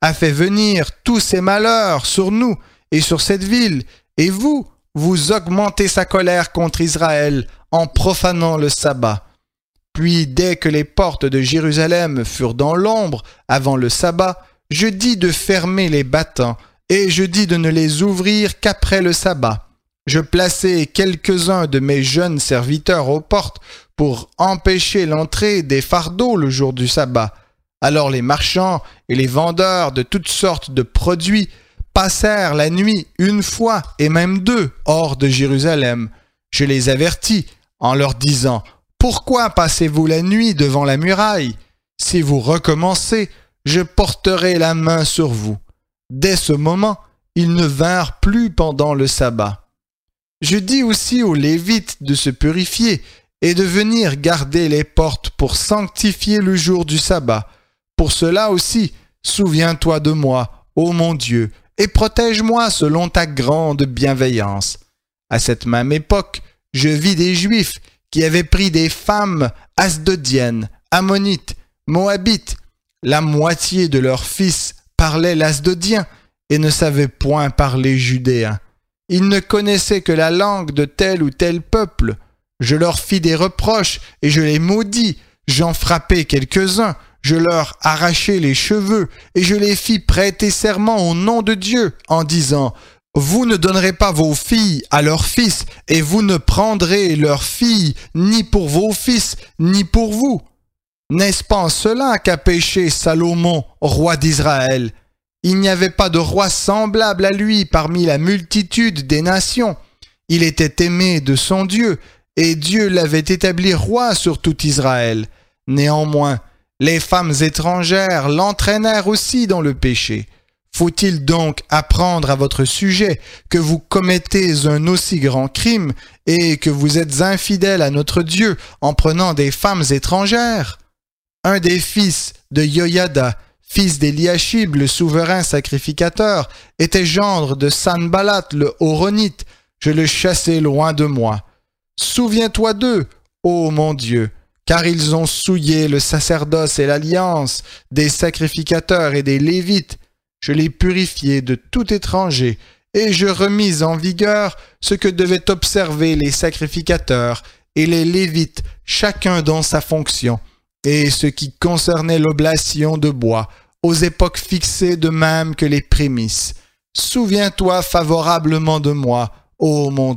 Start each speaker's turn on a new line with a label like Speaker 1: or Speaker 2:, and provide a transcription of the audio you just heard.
Speaker 1: a fait venir tous ces malheurs sur nous et sur cette ville, et vous augmentez sa colère contre Israël en profanant le sabbat. Puis dès que les portes de Jérusalem furent dans l'ombre avant le sabbat, je dis de fermer les battants, et je dis de ne les ouvrir qu'après le sabbat. Je plaçai quelques-uns de mes jeunes serviteurs aux portes pour empêcher l'entrée des fardeaux le jour du sabbat. Alors les marchands et les vendeurs de toutes sortes de produits passèrent la nuit une fois et même deux hors de Jérusalem. Je les avertis en leur disant « Pourquoi passez-vous la nuit devant la muraille? Si vous recommencez, je porterai la main sur vous. » Dès ce moment, ils ne vinrent plus pendant le sabbat. Je dis aussi aux Lévites de se purifier et de venir garder les portes pour sanctifier le jour du sabbat. Pour cela aussi, souviens-toi de moi, ô mon Dieu, et protège-moi selon ta grande bienveillance. À cette même époque, je vis des Juifs qui avaient pris des femmes asdodiennes, ammonites, moabites. La moitié de leurs fils parlaient l'asdodien et ne savaient point parler judéen. Ils ne connaissaient que la langue de tel ou tel peuple. Je leur fis des reproches et je les maudis. J'en frappai quelques-uns. Je leur arrachai les cheveux et je les fis prêter serment au nom de Dieu en disant « Vous ne donnerez pas vos filles à leurs fils et vous ne prendrez leurs filles ni pour vos fils ni pour vous. » N'est-ce pas en cela qu'a péché Salomon, roi d'Israël? Il n'y avait pas de roi semblable à lui parmi la multitude des nations. Il était aimé de son Dieu et Dieu l'avait établi roi sur tout Israël. Néanmoins, les femmes étrangères l'entraînèrent aussi dans le péché. Faut-il donc apprendre à votre sujet que vous commettez un aussi grand crime et que vous êtes infidèles à notre Dieu en prenant des femmes étrangères? Un des fils de Joiada, fils d'Eliashib, le souverain sacrificateur, était gendre de Sanballat le Horonite. Je le chassai loin de moi. Souviens-toi d'eux, ô mon Dieu, car ils ont souillé le sacerdoce et l'alliance des sacrificateurs et des Lévites. Je les purifiai de tout étranger, et je remis en vigueur ce que devaient observer les sacrificateurs et les Lévites, chacun dans sa fonction, et ce qui concernait l'oblation de bois, aux époques fixées de même que les prémices. Souviens-toi favorablement de moi, ô mon